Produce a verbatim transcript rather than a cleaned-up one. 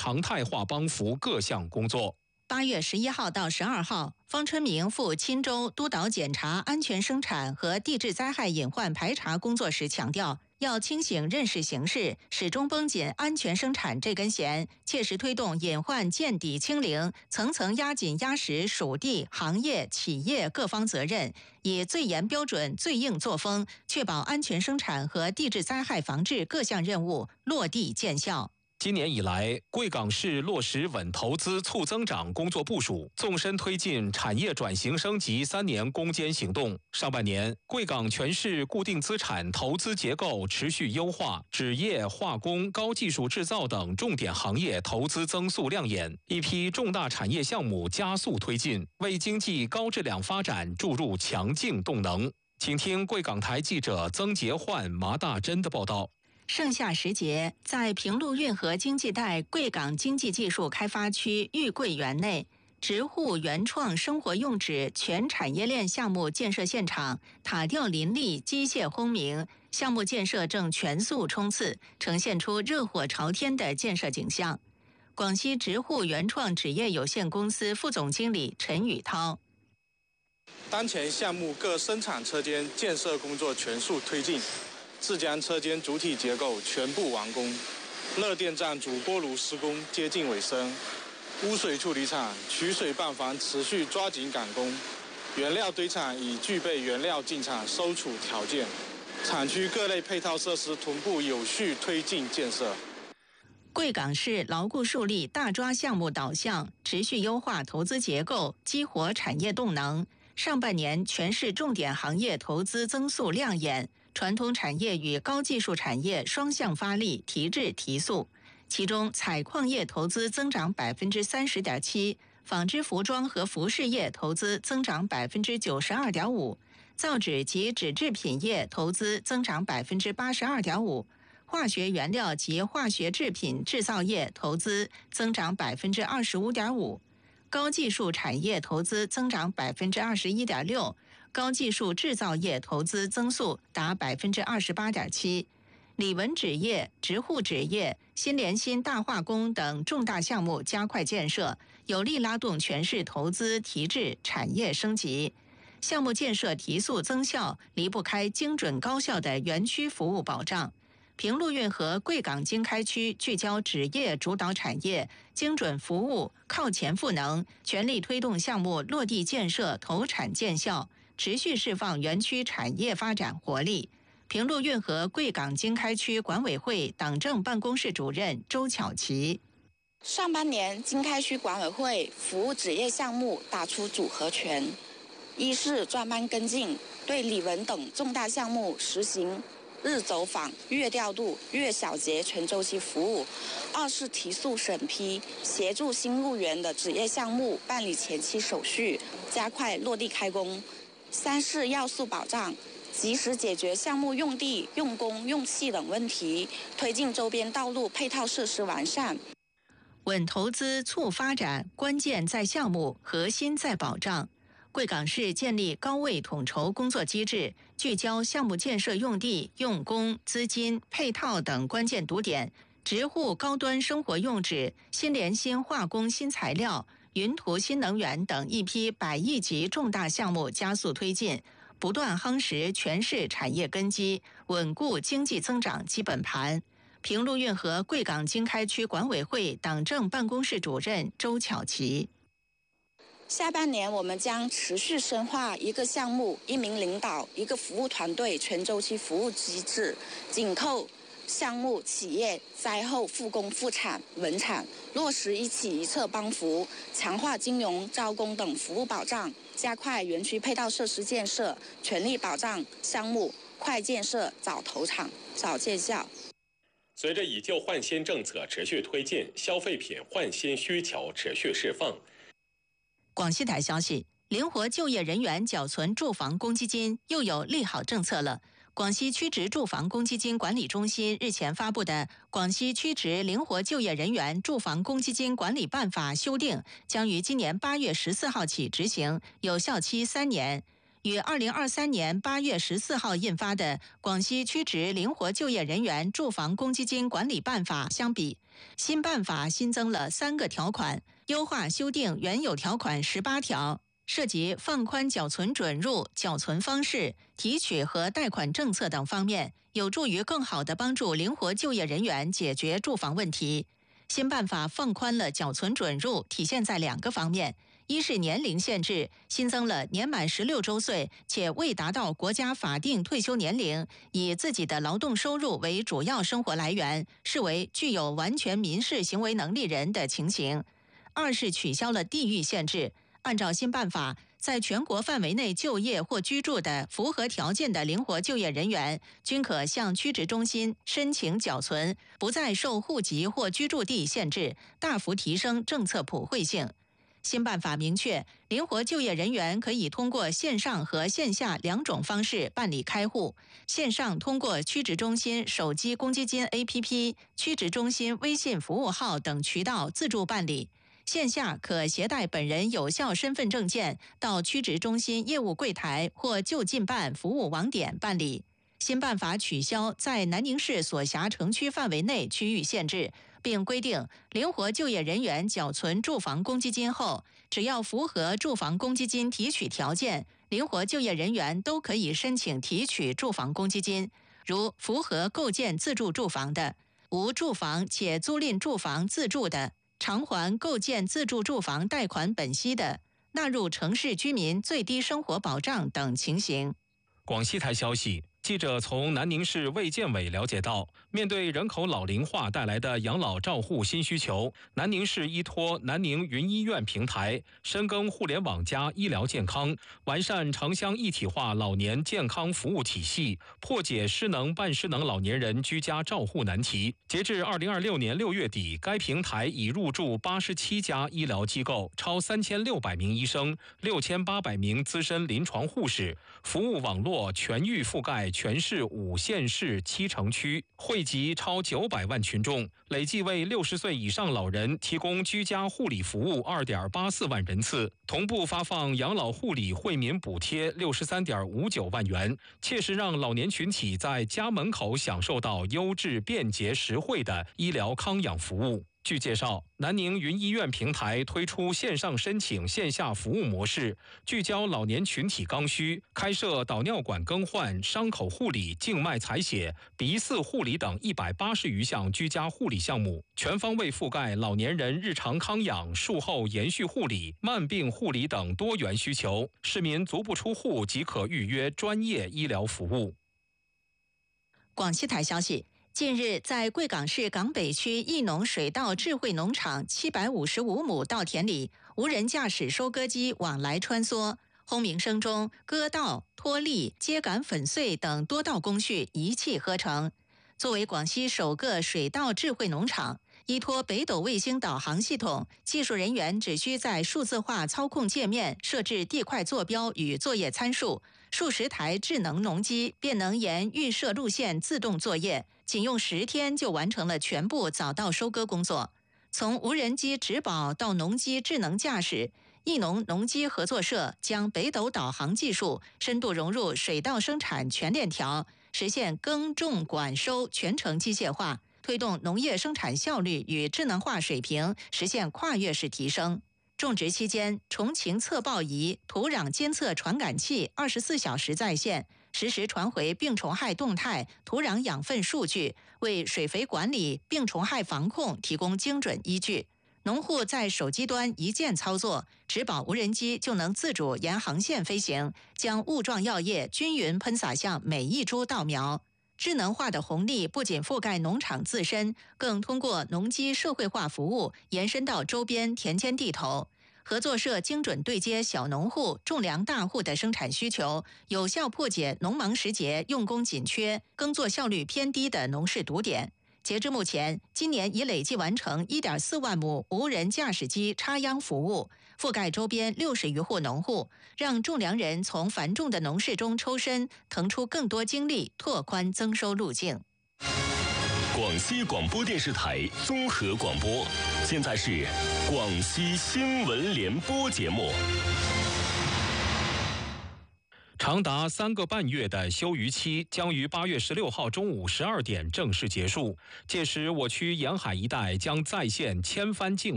常态化帮扶各项工作。 八月十一号到十二号，方春明赴钦州督导检查安全生产和地质灾害隐患排查工作时强调，要清醒认识形势，始终绷紧安全生产这根弦，切实推动隐患见底清零，层层压紧压实属地、行业、企业各方责任，以最严标准、最硬作风，确保安全生产和地质灾害防治各项任务落地见效。 今年以来，贵港市落实稳投资、促增长工作部署，纵深推进产业转型升级三年攻坚行动。上半年，贵港全市固定资产投资结构持续优化，纸业、化工、高技术制造等重点行业投资增速亮眼，一批重大产业项目加速推进，为经济高质量发展注入强劲动能。请听贵港台记者曾杰焕、麻大珍的报道。 盛夏时节，在平陆运河经济带贵港经济技术开发区玉桂园内，植护原创生活用纸全产业链项目建设现场塔吊林立，机械轰鸣，项目建设正全速冲刺，呈现出热火朝天的建设景象。广西植护原创纸业有限公司副总经理陈宇涛： 当前项目各生产车间建设工作全速推进，自将车间主体结构全部完工，热电站主锅炉施工接近尾声，污水处理厂取水办房持续抓紧赶工，原料堆场已具备原料进场收储条件，厂区各类配套设施同步有序推进建设。 贵港市牢固树立大抓项目导向，持续优化投资结构，激活产业动能。上半年全市重点行业投资增速亮眼，传统产业与高技术产业双向发力，提质提速。其中，采矿业投资增长百分之三十点七，纺织服装和服饰业投资增长百分之九十二点五，造纸及纸制品业投资增长百分之八十二点五，化学原料及化学制品制造业投资增长百分之二十五点五。高技术产业投资增长百分之二十一点六，高技术制造业投资增速达百分之二十八点七。李文纸业、植护纸业、新联新大化工等重大项目加快建设，有力拉动全市投资提质、产业升级。项目建设提速增效，离不开精准高效的园区服务保障。平陆运河贵港经开区聚焦纸业主导产业，精准服务，靠前赋能，全力推动项目落地建设投产见效，持续释放园区产业发展活力。平陆运河贵港经开区管委会党政办公室主任周巧琪： 上半年经开区管委会服务纸业项目打出组合拳，一是专班跟进，对李文等重大项目实行日走访、月调度、月小结全周期服务；二是提速审批，协助新入园的纸业项目办理前期手续，加快落地开工；三是要素保障，及时解决项目用地、用工、用气等问题，推进周边道路配套设施完善。 稳投资促发展，关键在项目，核心在保障。贵港市建立高位统筹工作机制，聚焦项目建设用地、用工、资金、配套等关键堵点，植护高端生活用纸、新联新化工新材料、云图新能源等一批百亿级重大项目加速推进，不断夯实全市产业根基，稳固经济增长基本盘。平陆运河贵港经开区管委会党政办公室主任周巧琪： 下半年我们将持续深化一个项目、一名领导、一个服务团队全周期服务机制，紧扣项目、企业灾后复工复产、稳产，落实一起一策帮扶，强化金融、招工等服务保障，加快园区配套设施建设，全力保障项目快建设、早投产、早见效。 随着以旧换新政策持续推进，消费品换新需求持续释放。 广西台消息，灵活就业人员缴存住房公积金又有利好政策了。广西区直住房公积金管理中心日前发布的《广西区直灵活就业人员住房公积金管理办法》修订，将于今年八月十四号起执行，有效期三年。 与二零二三年八月十四号印发的《广西区直灵活就业人员住房公积金管理办法》相比，新办法新增了三个条款，优化修订原有条款十八条，涉及放宽缴存准入、缴存方式、提取和贷款政策等方面，有助于更好地帮助灵活就业人员解决住房问题。新办法放宽了缴存准入，体现在两个方面。一是年龄限制，新增了年满十六周岁且未达到国家法定退休年龄，以自己的劳动收入为主要生活来源，视为具有完全民事行为能力人的情形。二是取消了地域限制，按照新办法，在全国范围内就业或居住的符合条件的灵活就业人员，均可向区直中心申请缴存，不再受户籍或居住地限制，大幅提升政策普惠性。新办法明确，灵活就业人员可以通过线上和线下两种方式办理开户。线上通过区直中心手机公积金 A P P、区直中心微信服务号等渠道自助办理；线下可携带本人有效身份证件到区直中心业务柜台或就近办服务网点办理。新办法取消在南宁市所辖城区范围内区域限制，并规定灵活就业人员缴存住房公积金后，只要符合住房公积金提取条件，灵活就业人员都可以申请提取住房公积金。如符合构建自住住房的、无住房且租赁住房自住的、偿还构建自住住房贷款本息的，纳入城市居民最低生活保障等情形。 广西台消息，记者从南宁市卫健委了解到，面对人口老龄化带来的养老照护新需求，南宁市依托南宁云医院平台，深耕互联网加医疗健康，完善城乡一体化老年健康服务体系，破解失能半失能老年人居家照护难题。截至二零二六年六月底，该平台已入驻八十七家医疗机构，超三千六百名医生、六千八百名资深临床护士，服务网络全域覆盖全市五县市七城区，惠及超九百万群众，累计为六十岁以上老人提供居家护理服务二点八四万人次，同步发放养老护理惠民补贴六十三点五九万元，切实让老年群体在家门口享受到优质、便捷、实惠的医疗康养服务。据介绍，南宁云医院平台推出线上申请、线下服务模式，聚焦老年群体刚需，开设导尿管更换、伤口护理、静脉采血、鼻饲护理等一百八十余项居家护理项目，全方位覆盖老年人日常康养、术后延续护理、慢病护理等多元需求，市民足不出户即可预约专业医疗服务。 广西台消息，近日，在贵港市港北区益农水稻智慧农场七百五十五亩稻田里，无人驾驶收割机往来穿梭，轰鸣声中，割稻、脱粒、秸秆粉碎等多道工序一气呵成。作为广西首个水稻智慧农场，依托北斗卫星导航系统，技术人员只需在数字化操控界面设置地块坐标与作业参数，数十台智能农机便能沿预设路线自动作业，仅用十天就完成了全部早稻收割工作。从无人机植保到农机智能驾驶，益农农机合作社将北斗导航技术深度融入水稻生产全链条，实现耕种管收全程机械化，推动农业生产效率与智能化水平实现跨越式提升。种植期间，虫禽测报仪、土壤监测传感器二十四小时在线，实时传回病虫害动态、土壤养分数据，为水肥管理、病虫害防控提供精准依据。农户在手机端一键操作，植保无人机就能自主沿航线飞行，将雾状药液均匀喷洒向每一株稻苗。智能化的红利不仅覆盖农场自身，更通过农机社会化服务延伸到周边田间地头。合作社精准对接小农户、种粮大户的生产需求，有效破解农忙时节用工紧缺、耕作效率偏低的农事堵点。截至目前，今年已累计完成 一点四万亩无人驾驶机插秧服务，覆盖周边六十余户农户，让种粮人从繁重的农事中抽身，腾出更多精力，拓宽增收路径。 广西广播电视台综合广播，现在是广西新闻联播节目。 长达三个半月的休渔期将于八月十六号中午十二点正式结束。届时，我区沿海一带将再现千帆竞